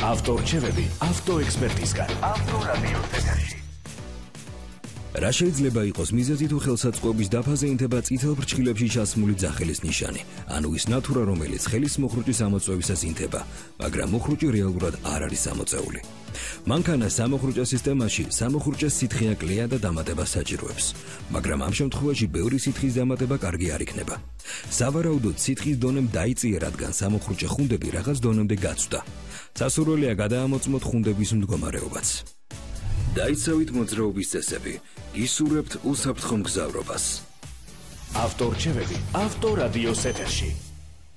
ავტორჩევები ავტოექსპერტისგან. ავტორადიოს ეთერში. რა შეიძლება იყოს მიზეზი თუ ხელსაწყოების დაფაზე ინთება წითელ ფრჩხილებში ჩასმული ძახელის ნიშანი, ანუ ის ნატურა, რომელიც ხელის მოხრუჭის ამოწევისას ინთება, მაგრამ მოხრუჭი რეალურად არ არის ამოწეული. მანქანა სამოხრუჭა სისტემაში სამოხრუჭას სითხე აკლია და დამატება საჭიროებს, მაგრამ ამ შემთხვევაში ბევრი სითხის დამატება კარგი არ იქნება. სავარაუდოდ სითხის დონემ დაიწია, რადგან სამოხრუჭე ხუნდები რაღაც დონემდე გაცვდა. სასურველია გადაამოწმოთ ხუნდების მდგომარეობაც. დაიცავით მოძრაობის წესები, გისურვებთ უსაფრთხო მგზავრობას. ავტორჩევები ავტორადიოს ეთერში.